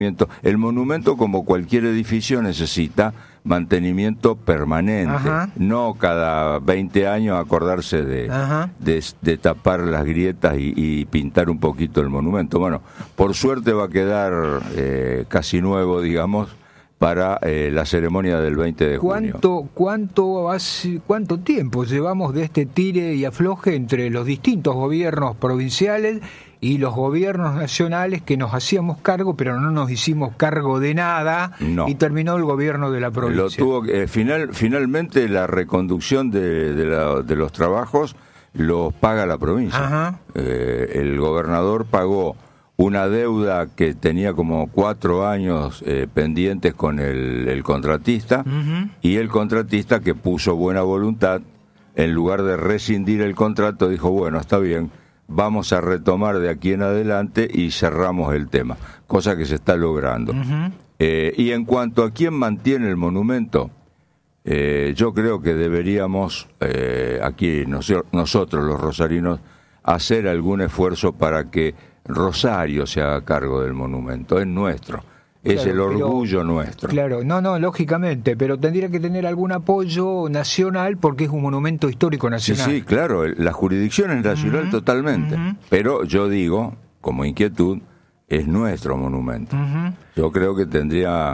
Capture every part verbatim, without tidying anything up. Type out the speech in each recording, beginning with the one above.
El monumento, como cualquier edificio, necesita mantenimiento permanente. Ajá. No cada veinte años acordarse de, de, de tapar las grietas y, y pintar un poquito el monumento. Bueno, por suerte va a quedar eh, casi nuevo, digamos, para eh, la ceremonia del veinte de junio. ¿Cuánto, cuánto, hace, ¿Cuánto tiempo llevamos de este tire y afloje entre los distintos gobiernos provinciales y los gobiernos nacionales que nos hacíamos cargo, pero no nos hicimos cargo de nada, no. Y terminó el gobierno de la provincia? Lo tuvo, eh, final, finalmente la reconducción de, de, la, de los trabajos los paga la provincia. Eh, el gobernador pagó una deuda que tenía como cuatro años eh, pendientes con el, el contratista, uh-huh. Y el contratista, que puso buena voluntad, en lugar de rescindir el contrato, dijo, bueno, está bien, vamos a retomar de aquí en adelante y cerramos el tema, cosa que se está logrando. Uh-huh. Eh, y en cuanto a quién mantiene el monumento, eh, yo creo que deberíamos, eh, aquí nos, nosotros los rosarinos, hacer algún esfuerzo para que Rosario se haga cargo del monumento. Es nuestro, es claro, el orgullo pero, nuestro. Claro, no, no, lógicamente, pero tendría que tener algún apoyo nacional porque es un monumento histórico nacional. Sí, sí, claro, la jurisdicción es nacional, uh-huh. Totalmente. Uh-huh. Pero yo digo, como inquietud, es nuestro monumento. Uh-huh. Yo creo que tendría,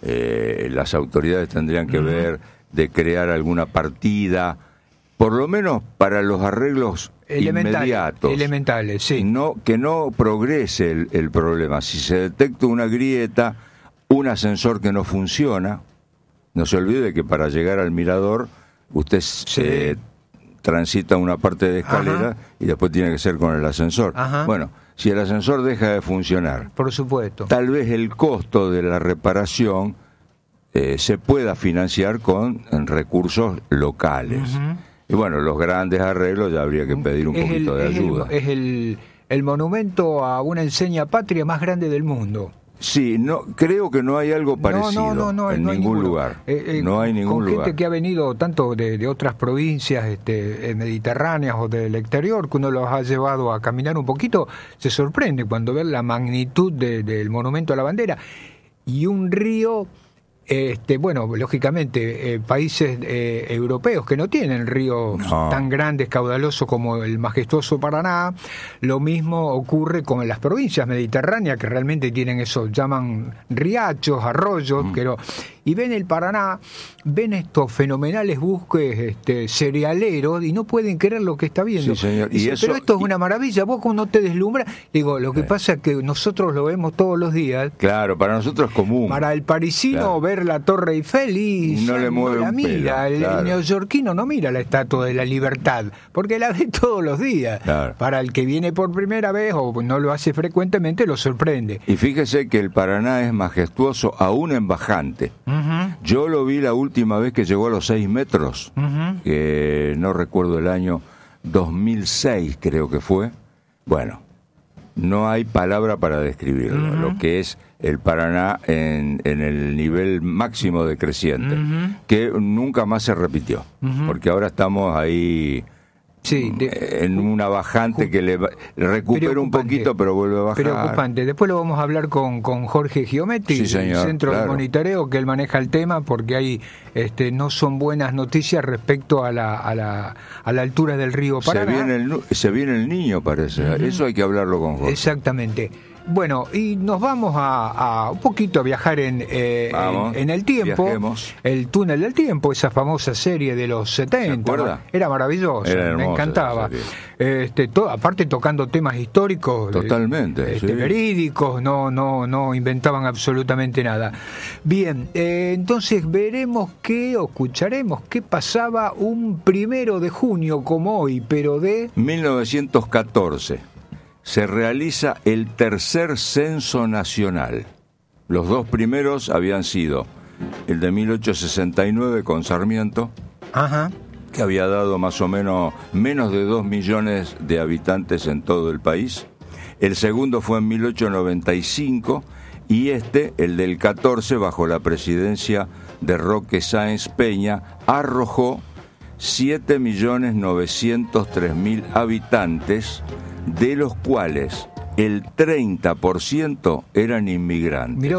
eh, las autoridades tendrían que uh-huh. ver de crear alguna partida, por lo menos para los arreglos elementales, inmediatos, elementales, sí. No, que no progrese el, el problema. Si se detecta una grieta, un ascensor que no funciona, no se olvide que para llegar al mirador usted sí. eh, transita una parte de escalera. Ajá. Y después tiene que ser con el ascensor. Ajá. Bueno, si el ascensor deja de funcionar, por supuesto, tal vez el costo de la reparación eh, se pueda financiar con recursos locales. Uh-huh. Y bueno, los grandes arreglos ya habría que pedir un es poquito el, de ayuda. Es, el, es el, el monumento a una enseña patria más grande del mundo. Sí, no, creo que no hay algo parecido no, no, no, no, en no ningún ninguno. lugar. Eh, eh, no hay ningún con lugar. Gente que ha venido tanto de, de otras provincias este, mediterráneas o del exterior, que uno los ha llevado a caminar un poquito, se sorprende cuando ve la magnitud de, del monumento a la bandera. Y un río... Este, bueno, lógicamente, eh, países eh, europeos que no tienen ríos no. tan grandes, caudalosos como el majestuoso Paraná, lo mismo ocurre con las provincias mediterráneas, que realmente tienen eso, llaman riachos, arroyos, mm. pero, y ven el Paraná, ven estos fenomenales buques este, cerealeros y no pueden creer lo que está viendo. Sí, señor. Dice, ¿Y eso, pero esto es y... una maravilla, vos no te deslumbras. Digo, lo que eh. pasa es que nosotros lo vemos todos los días. Claro, para nosotros es común. Para el parisino, claro. ver la Torre Eiffel y no le mueve no la un mira, pelo, el claro. neoyorquino no mira la Estatua de la Libertad, porque la ve todos los días. Claro. Para el que viene por primera vez o no lo hace frecuentemente, lo sorprende. Y fíjese que el Paraná es majestuoso aún en bajante. Uh-huh. Yo lo vi la última vez que llegó a los seis metros, uh-huh. que no recuerdo el año, dos mil seis creo que fue. Bueno, no hay palabra para describirlo, uh-huh. lo que es el Paraná en, en el nivel máximo de creciente, uh-huh. que nunca más se repitió, uh-huh. porque ahora estamos ahí sí, de, en una bajante ju- que le recupera un poquito, pero vuelve a bajar. Preocupante. Después lo vamos a hablar con, con Jorge Giometti, sí, señor, del Centro claro. de Monitoreo, que él maneja el tema, porque hay este, no son buenas noticias respecto a la, a la, a la altura del río Paraná. Se viene el, se viene el niño, parece. Uh-huh. Eso hay que hablarlo con Jorge. Exactamente. Bueno, y nos vamos a, a un poquito a viajar en, eh, vamos, en, en el tiempo, viajemos. El túnel del tiempo, esa famosa serie de los setenta, ¿no? Era maravillosa, Era me encantaba. Este, to, aparte tocando temas históricos, totalmente, este, sí. verídicos, no, no, no inventaban absolutamente nada. Bien, eh, entonces veremos qué, o escucharemos qué pasaba un primero de junio como hoy, pero de mil novecientos catorce. Se realiza el tercer censo nacional. Los dos primeros habían sido el de mil ochocientos sesenta y nueve con Sarmiento, Ajá. que había dado más o menos menos de dos millones de habitantes en todo el país. El segundo fue en mil ochocientos noventa y cinco y este, el del catorce, bajo la presidencia de Roque Sáenz Peña, arrojó siete millones novecientos tres mil habitantes, de los cuales el treinta por ciento eran inmigrantes. Mirá